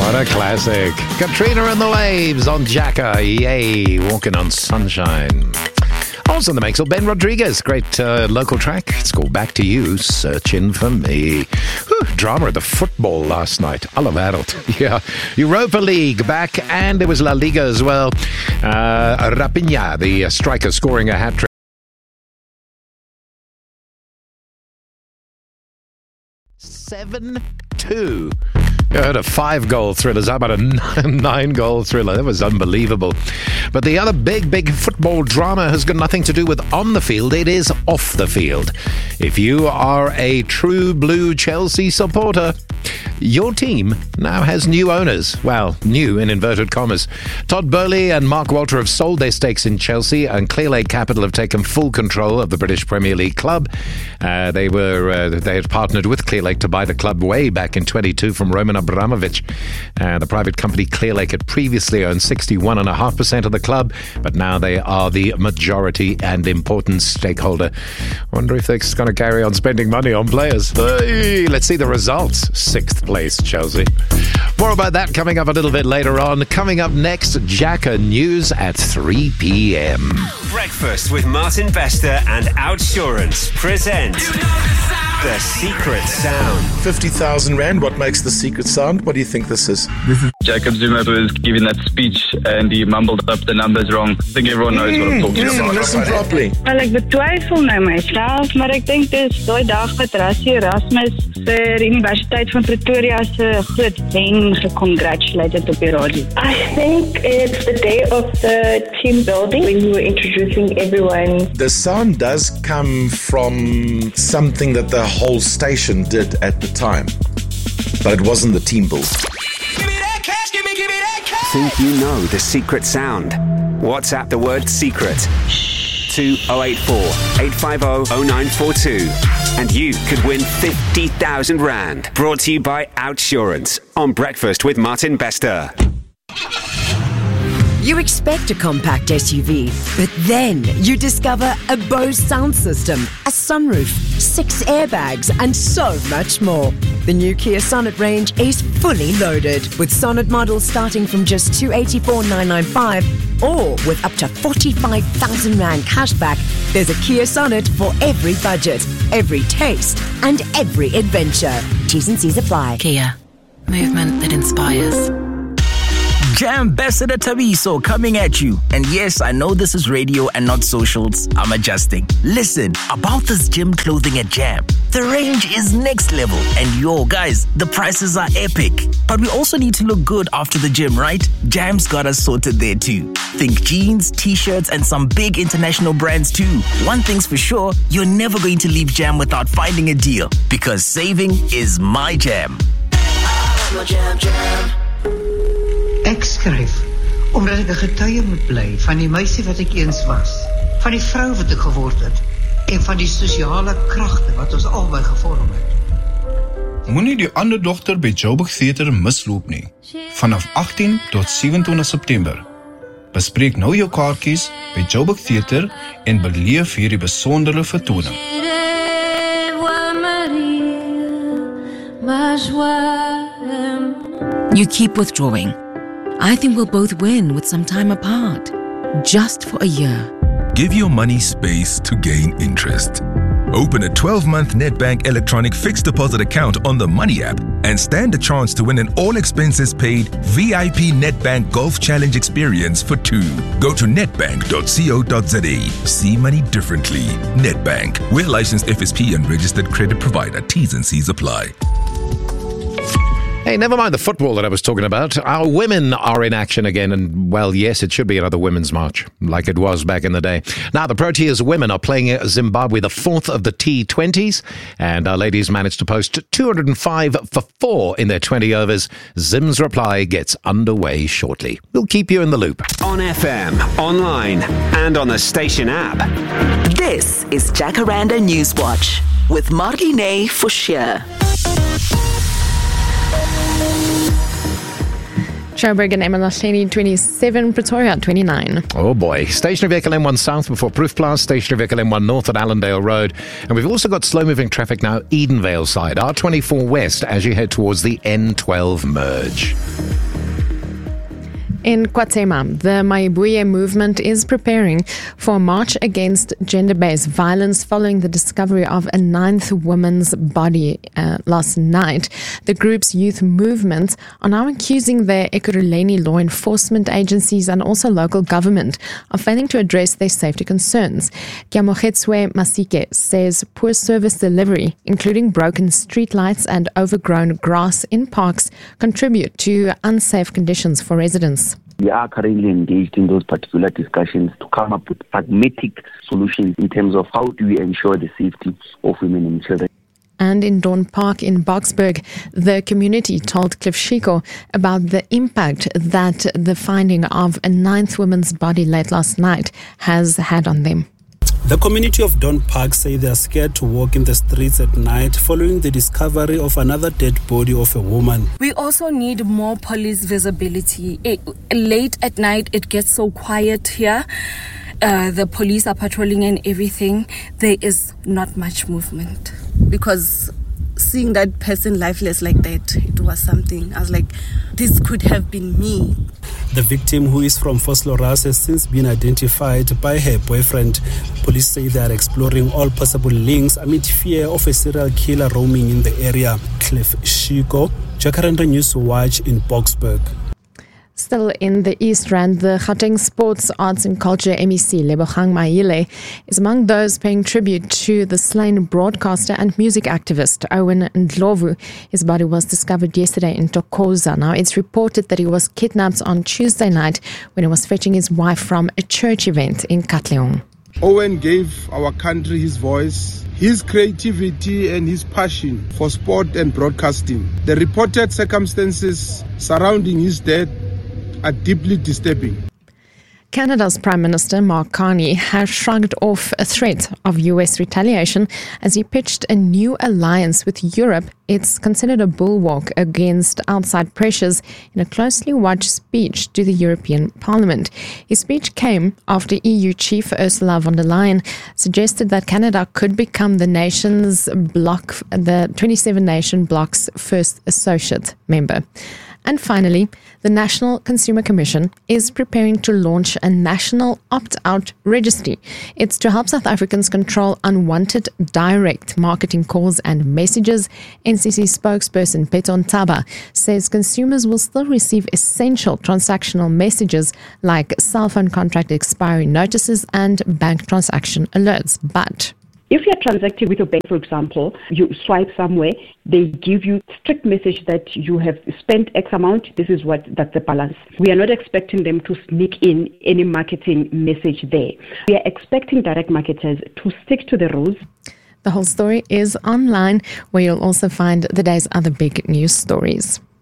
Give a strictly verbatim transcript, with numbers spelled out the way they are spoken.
What a classic. Katrina and the Waves on Jacka. Yay, Walking on Sunshine. Also in the mix, Ben Rodriguez. Great uh, local track. It's called Back to You, Searching for Me. Whew, drama at the football last night. Alderwereld. Yeah. Europa League back, and there was La Liga as well. Uh, Rapinha, the uh, striker, scoring a hat-trick. seven two. I heard a five-goal thriller. How about a nine-goal thriller? That was unbelievable. But the other big, big football drama has got nothing to do with on the field. It is off the field. If you are a true blue Chelsea supporter, your team now has new owners. Well, new in inverted commas. Todd Boehly and Mark Walter have sold their stakes in Chelsea, and Clearlake Capital have taken full control of the British Premier League club. Uh, they were uh, they had partnered with Clearlake to buy the club way back in twenty-two from Roman Abramovich. Uh, the private company Clearlake had previously owned sixty-one point five percent of the club, but now they are the majority and important stakeholder. Wonder if they're going to carry on spending money on players. Hey, let's see the results. Sixth place, Chelsea. More about that coming up a little bit later on. Coming up next, Jacka News at three p.m. Breakfast with Martin Bester and Outsurance present The Secret Sound. fifty thousand rand, what makes the secret sound? What do you think this is? This is Jacob Zuma, who was giving that speech and he mumbled up the numbers wrong. I think everyone knows what I'm talking Mm, about. listen properly. Wel, ek betwyfel nou myself, maar ek dink dis daai dag wat Rassie Erasmus vir die Universiteit van Pretoria se groot wen gecongratulated op die radio. I think it's the day of the team building when you were introducing everyone. The sound does come from something that the whole station did at the time, but it wasn't the team build. Think you know the secret sound? WhatsApp the word secret to oh eight four, eight five oh, oh nine four two and you could win fifty thousand rand. Brought to you by Outsurance on Breakfast with Martin Bester. You expect a compact S U V, but then you discover a Bose sound system, a sunroof, six airbags, and so much more. The new Kia Sonet range is fully loaded, with Sonet models starting from just two hundred eighty-four thousand nine hundred ninety-five, or with up to forty-five thousand rand cashback. There's a Kia Sonet for every budget, every taste, and every adventure. T's and C's apply. Kia, movement that inspires. Jam Ambassador Tabiso coming at you. And yes, I know this is radio and not socials. I'm adjusting. Listen, about this gym clothing at Jam. The range is next level. And yo, guys, the prices are epic. But we also need to look good after the gym, right? Jam's got us sorted there too. Think jeans, t-shirts, and some big international brands too. One thing's for sure, you're never going to leave Jam without finding a deal. Because saving is my jam. My jam, jam. Ek skryf omdat ek 'n getuie moet bly van die meisie wat ek eens was, van die vrou wat ek geword het en van die sosiale kragte wat ons albei gevorm het. Moenie die ander dogter by Joburg Theater misloop nie. Vanaf agttien tot sewe-en-twintig September. Bespreek nou jou kaartjies by Joburg Theater en beleef hierdie besondere vertoning. You keep withdrawing. I think we'll both win with some time apart. Just for a year. Give your money space to gain interest. Open a twelve-month Nedbank electronic fixed deposit account on the Money app and stand a chance to win an all-expenses-paid V I P Nedbank Golf Challenge experience for two. Go to nedbank dot co dot za. See money differently. Nedbank. We're licensed F S P and registered credit provider. T's and C's apply. Hey, never mind the football that I was talking about. Our women are in action again, and, well, yes, it should be another women's march, like it was back in the day. Now, the Proteas women are playing Zimbabwe, the fourth of the T twenties, and our ladies managed to post two hundred five for four in their twenty overs. Zim's reply gets underway shortly. We'll keep you in the loop. On F M, online, and on the station app. This is Jacaranda Newswatch with Marlene Forshire. Joburg and Emalaheni twenty-seven, Pretoria twenty-nine. Oh boy. Stationary vehicle M one South before Proof Plus, stationary vehicle M one North at Allendale Road. And we've also got slow-moving traffic now Edenvale side, R twenty-four West as you head towards the N twelve merge. In KwaZema, the Mayibuye movement is preparing for a march against gender-based violence following the discovery of a ninth woman's body uh, last night. The group's youth movement are now accusing the Ekurhuleni law enforcement agencies and also local government of failing to address their safety concerns. Kiamogetswe Masike says poor service delivery, including broken streetlights and overgrown grass in parks, contribute to unsafe conditions for residents. We are currently engaged in those particular discussions to come up with pragmatic solutions in terms of how do we ensure the safety of women and children. And in Dawn Park in Boksburg, the community told Cliff Shiko about the impact that the finding of a ninth woman's body late last night has had on them. The community of Dawn Park say they are scared to walk in the streets at night following the discovery of another dead body of a woman. We also need more police visibility. It, late at night, it gets so quiet here. Uh, the police are patrolling and everything. There is not much movement. Because seeing that person lifeless like that, it was something. I was like, this could have been me. The victim, who is from Vosloorus, has since been identified by her boyfriend. Police say they are exploring all possible links amid fear of a serial killer roaming in the area. Cliff Shiko, Jacaranda News Watch in Boksburg. Still in the East Rand, the Gauteng Sports, Arts and Culture M E C, Lebogang Mahile, is among those paying tribute to the slain broadcaster and music activist Owen Ndlovu. His body was discovered yesterday in Thokoza. Now, it's reported that he was kidnapped on Tuesday night when he was fetching his wife from a church event in Katlehong. Owen gave our country his voice, his creativity and his passion for sport and broadcasting. The reported circumstances surrounding his death are deeply disturbing. Canada's Prime Minister Mark Carney has shrugged off a threat of U S retaliation as he pitched a new alliance with Europe. It's considered a bulwark against outside pressures in a closely watched speech to the European Parliament. His speech came after E U Chief Ursula von der Leyen suggested that Canada could become the nation's bloc, the twenty-seven nation bloc's first associate member. And finally, the National Consumer Commission is preparing to launch a national opt-out registry. It's to help South Africans control unwanted direct marketing calls and messages. N C C spokesperson Peton Taba says consumers will still receive essential transactional messages like cell phone contract expiry notices and bank transaction alerts. But if you're transacting with your bank, for example, you swipe somewhere, they give you strict message that you have spent X amount, this is what, that's the balance. We are not expecting them to sneak in any marketing message there. We are expecting direct marketers to stick to the rules. The whole story is online, where you'll also find the day's other big news stories.